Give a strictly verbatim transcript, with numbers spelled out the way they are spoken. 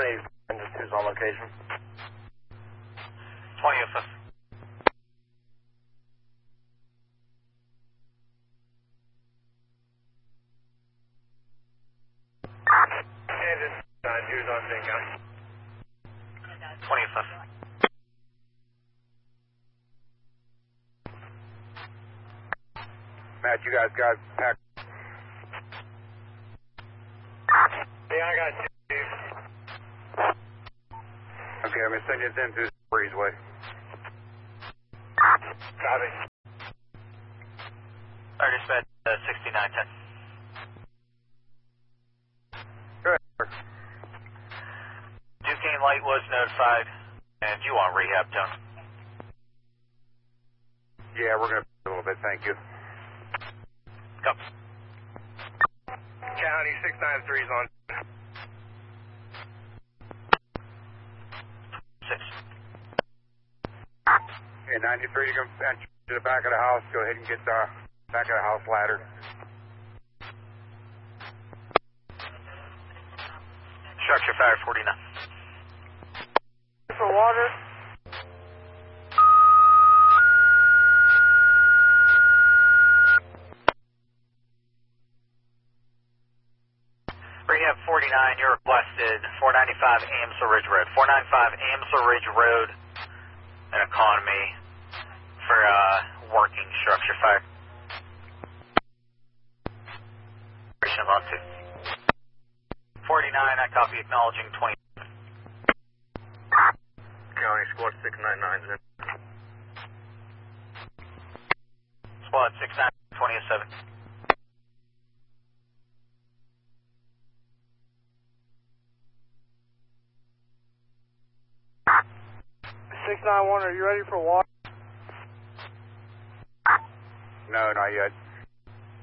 eighty-four, and just who's on location? twenty oh fifth. Kansas, uh, who's on scene, County? twenty oh fifth. Matt, you guys got packed. Yeah, I got you. Okay, I'm going to send you in through the breezeway. Copy. Already spent uh, sixty-nine ten. Good. Duquesne Light was notified, and you want rehab, Tony? Yeah, we're going to a little bit, thank you. Go. County six nine three is on. Six. Okay, ninety-three, you can enter to the back of the house. Go ahead and get the back of the house ladder. Structure fire forty-nine. For water. Rehab forty-nine, you're requested four ninety-five Amsel Ridge Road. four ninety-five Amsel Ridge Road, an economy for uh, working structure fire. Operation on two. forty-nine, I copy acknowledging twenty. County squad six nine nine is in. Squad six nine twenty oh seven. six nine one, are you ready for water? No, not yet.